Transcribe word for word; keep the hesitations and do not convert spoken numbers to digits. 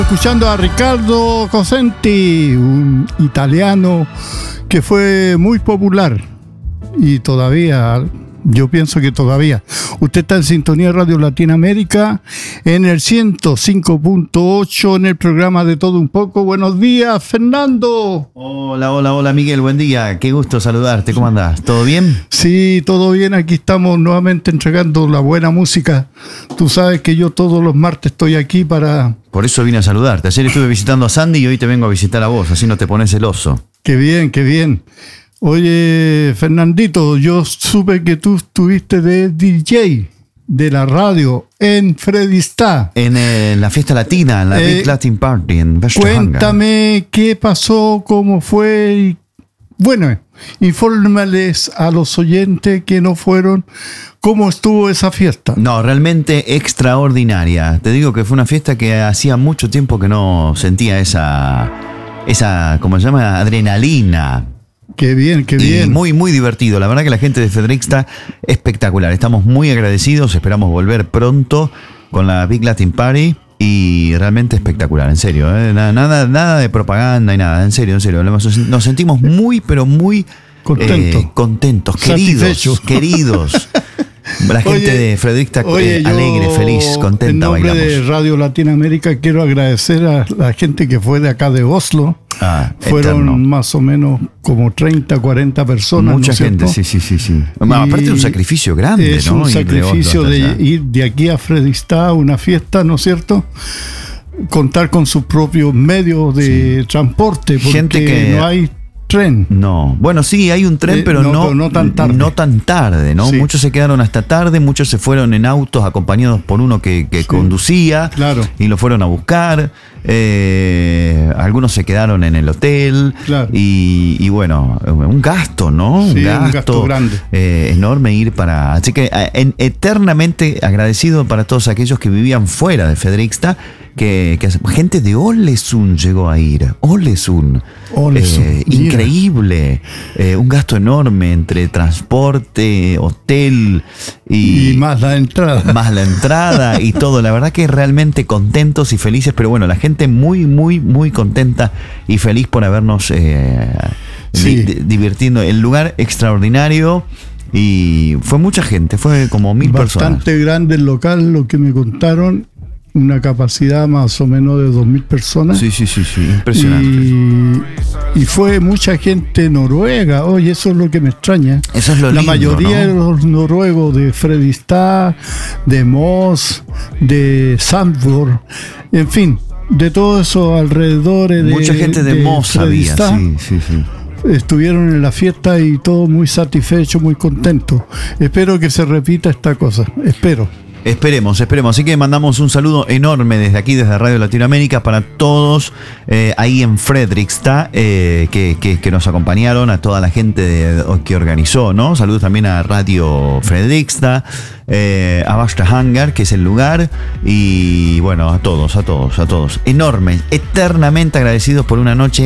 Escuchando a Riccardo Cosenti, un italiano que fue muy popular y todavía, yo pienso que todavía. Usted está en sintonía de Radio Latinoamérica en el ciento cinco punto ocho en el programa de Todo Un Poco. Buenos días, Fernando. Hola, hola, hola, Miguel, buen día. Qué gusto saludarte. ¿Cómo andás? ¿Todo bien? Sí, todo bien. Aquí estamos nuevamente entregando la buena música. Tú sabes que yo todos los martes estoy aquí para... Por eso vine a saludarte. Ayer estuve visitando a Sandy y hoy te vengo a visitar a vos, así no te pones celoso. Qué bien, qué bien. Oye, Fernandito, yo supe que tú estuviste de D J de la radio en Fredrikstad. En eh, la fiesta latina, en la Eh, Big Latin Party en Västra Hamnar. Cuéntame qué pasó, cómo fue. y- Bueno, infórmales a los oyentes que no fueron, cómo estuvo esa fiesta. No, realmente extraordinaria. Te digo que fue una fiesta que hacía mucho tiempo que no sentía esa, esa, ¿cómo se llama? Adrenalina. Qué bien, qué Y bien. muy, muy divertido. La verdad que la gente de Fredrikstad espectacular. Estamos muy agradecidos. Esperamos volver pronto con la Big Latin Party. Y realmente espectacular, en serio. ¿eh? Nada, nada, nada de propaganda y nada. En serio, en serio. Nos sentimos muy, pero muy Contento. eh, contentos, queridos. Satisfechos. Queridos. La gente Oye, de Fredrikstad Oye, eh, yo, alegre, feliz, en contenta, nombre bailamos. de Radio Latinoamérica quiero agradecer a la gente que fue de acá de Oslo. Ah, Fueron eterno. más o menos como treinta, cuarenta personas. Mucha ¿no es gente, cierto? sí, sí, sí, sí. Y Aparte de un sacrificio grande, es ¿no? un Ir de sacrificio Oslo de, hasta allá. ir de aquí a Fredrikstad a una fiesta, ¿no es cierto? Contar con sus propios medios de transporte, porque Gente que- no hay tren. No, bueno, sí, hay un tren, Eh, pero no, no, pero no tan tarde. No tan tarde, ¿no? Sí. Muchos se quedaron hasta tarde, muchos se fueron en autos acompañados por uno que, que Sí. conducía Claro. y lo fueron a buscar. Eh, algunos se quedaron en el hotel. Claro. Y, y bueno, un gasto, ¿no? Sí, un un gasto, gasto grande. eh, enorme ir para. Así que eh, en- eternamente agradecido para todos aquellos que vivían fuera de Fredrikstad. Que, que gente de Ålesund llegó a ir. Ålesund. Ålesund, Eh, mira. increíble. Eh, un gasto enorme entre transporte, hotel y, Y más la entrada. más la entrada y todo. La verdad que realmente contentos y felices. Pero bueno, la gente muy, muy, muy contenta y feliz por habernos eh, Sí. di- di- divirtiendo. El lugar extraordinario. Y fue mucha gente, fue como mil personas. Bastante grande el local, lo que me contaron. Una capacidad más o menos de dos mil personas. Sí, sí, sí, sí, impresionante. Y, y fue mucha gente noruega. Oye, eso es lo que me extraña. Eso es lo La lindo, mayoría ¿no? de los noruegos de Fredrikstad, de Moss, de Sandborg, en fin, de todos esos alrededores de Mucha gente de, Moss había, Fredrikstad, sí, sí, sí. estuvieron en la fiesta y todos muy satisfechos, muy contentos. Espero que se repita esta cosa. Espero. Esperemos, esperemos. Así que mandamos un saludo enorme desde aquí, desde Radio Latinoamérica, para todos eh, ahí en Fredrikstad eh, que, que, que nos acompañaron, a toda la gente de- que organizó, ¿no? Saludos también a Radio Fredrikstad, eh, a Västra Hamnar, que es el lugar, y bueno, a todos, a todos, a todos. Enormes, eternamente agradecidos por una noche